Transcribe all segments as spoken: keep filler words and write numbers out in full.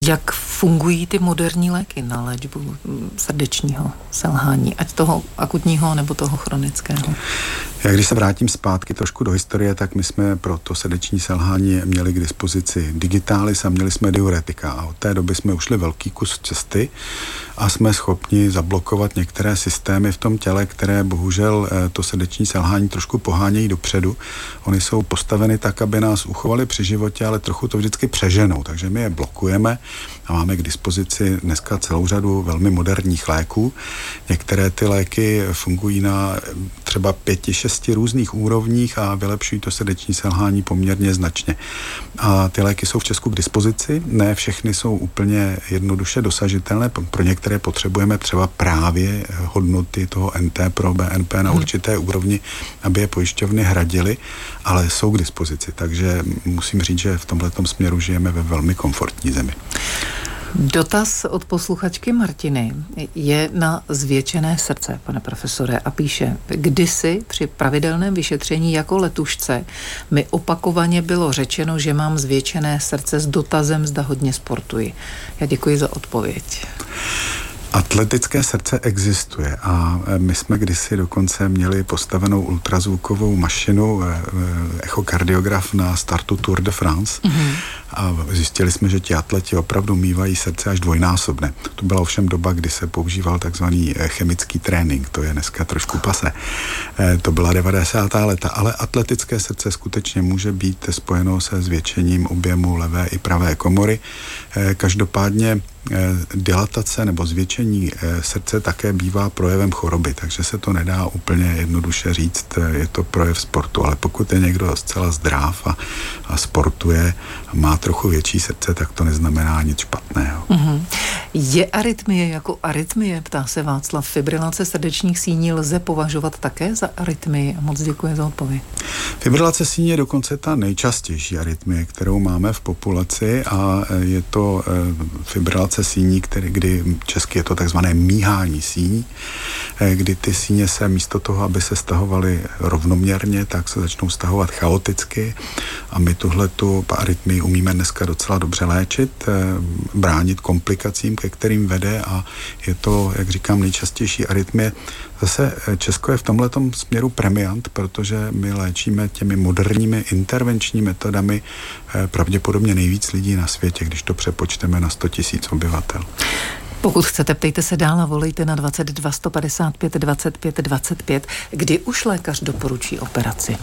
Jak fungují ty moderní léky na léčbu srdečního selhání, ať toho akutního nebo toho chronického? Já když se vrátím zpátky trošku do historie, tak my jsme pro to srdeční selhání měli k dispozici digitális a měli jsme diuretika a od té doby jsme ušli velký kus cesty a jsme schopni zablokovat některé systémy v tom těle, které bohužel to srdeční selhání trošku pohánějí dopředu. Ony jsou postaveny tak, aby nás uchovaly při životě, ale trochu to vždycky přeženou, takže my je blokujeme a máme k dispozici dneska celou řadu velmi moderních léků. Některé ty léky fungují na třeba pěti, šesti různých úrovních a vylepšují to srdeční selhání poměrně značně. A ty léky jsou v Česku k dispozici, ne všechny jsou úplně jednoduše dosažitelné, pro některé potřebujeme třeba právě hodnoty toho N T pro B N P na určité úrovni, aby je pojišťovny hradily, ale jsou k dispozici, takže musím říct, že v tomhletom směru žijeme ve velmi komfortní zemi. Dotaz od posluchačky Martiny je na zvětšené srdce, pane profesore, a píše: kdysi při pravidelném vyšetření jako letušce mi opakovaně bylo řečeno, že mám zvětšené srdce s dotazem, zda hodně sportuji. Já děkuji za odpověď. Atletické srdce existuje a my jsme kdysi dokonce měli postavenou ultrazvukovou mašinu, echokardiograf na startu Tour de France mm-hmm. a zjistili jsme, že ti atleti opravdu mívají srdce až dvojnásobné. To byla ovšem doba, kdy se používal takzvaný chemický trénink, to je dneska trošku pase. To byla devadesátá léta, ale atletické srdce skutečně může být spojeno se zvětšením objemu levé i pravé komory. Každopádně dilatace nebo zvětšení srdce také bývá projevem choroby, takže se to nedá úplně jednoduše říct, je to projev sportu, ale pokud je někdo zcela zdrav a, a sportuje a má trochu větší srdce, tak to neznamená nic špatného. Mm-hmm. Je arytmie jako arytmie, ptá se Václav. Fibrilace srdečních síní lze považovat také za arytmii? Moc děkuji za odpověď. Fibrilace síní je dokonce ta nejčastější arytmie, kterou máme v populaci a je to fibrilace síní, který, kdy česky je to takzvané míhání síní, kdy ty síně se místo toho, aby se stahovaly rovnoměrně, tak se začnou stahovat chaoticky a my tuhletu arytmii umíme dneska docela dobře léčit, bránit komplikacím, ke kterým vede a je to, jak říkám, nejčastější arytmie. Zase Česko je v tomhletom směru premiant, protože my léčíme těmi moderními intervenční metodami pravděpodobně nejvíc lidí na světě, když to přepočteme na sto tisíc obyvatel. Pokud chcete, ptejte se dál a volejte na dvacet dva sto padesát pět dvacet pět dvacet pět. Kdy už lékař doporučí operaci?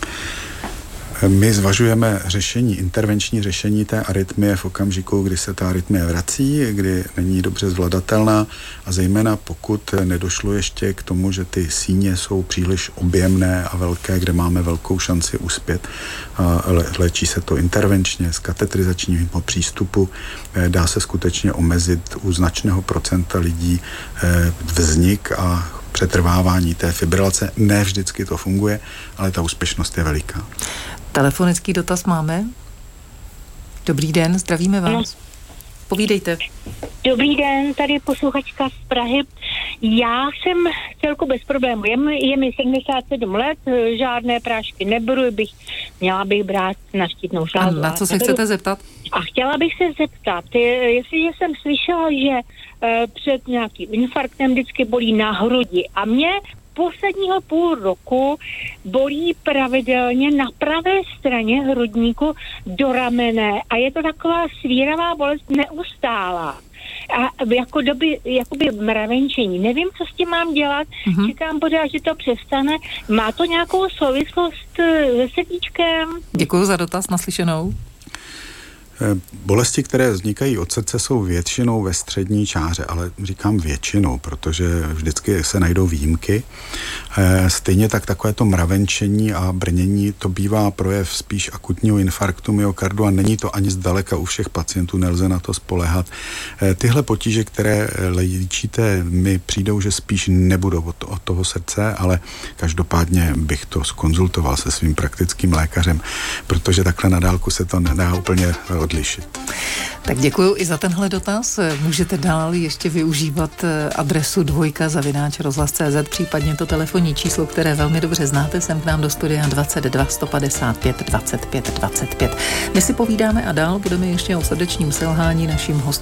My zvažujeme řešení, intervenční řešení té arytmie v okamžiku, kdy se ta arytmie vrací, kdy není dobře zvladatelná a zejména pokud nedošlo ještě k tomu, že ty síně jsou příliš objemné a velké, kde máme velkou šanci uspět. A léčí se to intervenčně s katetrizačním přístupu. Dá se skutečně omezit u značného procenta lidí vznik a přetrvávání té fibrilace. Ne vždycky to funguje, ale ta úspěšnost je veliká. Telefonický dotaz máme. Dobrý den, zdravíme vás. No. Povídejte. Dobrý den, tady posluchačka z Prahy. Já jsem celku bez problémů. Je mi, je mi sedmdesát sedm let, žádné prášky neberu, bych, měla bych brát na štítnou žlázu. A na co se neberu. Chcete zeptat? A chtěla bych se zeptat, jestliže jsem slyšela, že uh, před nějakým infarktem vždycky bolí na hrudi a mě posledního půl roku bolí pravidelně na pravé straně hrudníku do ramene a je to taková svíravá bolest neustálá. A jako doby, jakoby mravenčení. Nevím, co s tím mám dělat. Mm-hmm. Čekám pořád, že to přestane. Má to nějakou souvislost se srdíčkem? Děkuji za dotaz, naslyšenou. Bolesti, které vznikají od srdce, jsou většinou ve střední čáře, ale říkám většinou, protože vždycky se najdou výjimky. Stejně tak takové to mravenčení a brnění, to bývá projev spíš akutního infarktu myokardu a není to ani zdaleka u všech pacientů, nelze na to spoléhat. Tyhle potíže, které léčíte, mi přijdou, že spíš nebudou od, od toho srdce, ale každopádně bych to zkonzultoval se svým praktickým lékařem, protože takhle na dálku se to nedá úplně odlišit odlišit. Tak děkuju i za tenhle dotaz. Můžete dál ještě využívat adresu dvojka zavináč rozhlas tečka cé zet, případně to telefonní číslo, které velmi dobře znáte, sem k nám do studia dvacet dva sto padesát pět dvacet pět dvacet pět. My si povídáme a dál budeme ještě o srdečním selhání. Naším hostem